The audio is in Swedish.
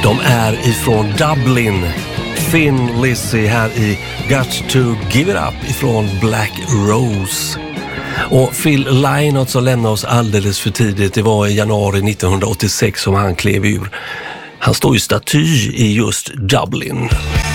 De är ifrån Dublin. Thin Lizzy här i Got to Give It Up ifrån Black Rose. Och Phil Lynott som lämnade oss alldeles för tidigt, det var i januari 1986 som han klev ur. Han står ju staty i just Dublin.